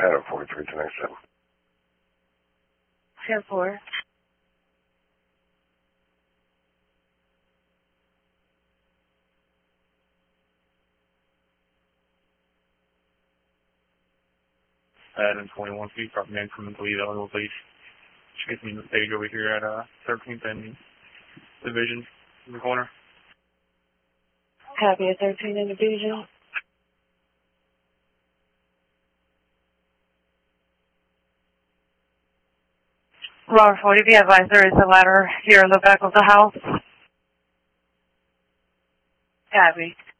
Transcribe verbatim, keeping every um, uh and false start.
Adam forty-three to ninety-seven. ten four. Adam twenty-one feet, dropping in from the Toledo, please. Chasing me the stage over here at uh, thirteenth and Division in the corner. Copy at thirteenth and Division. Robert forty, be advised there is a ladder here in the back of the house. Copy.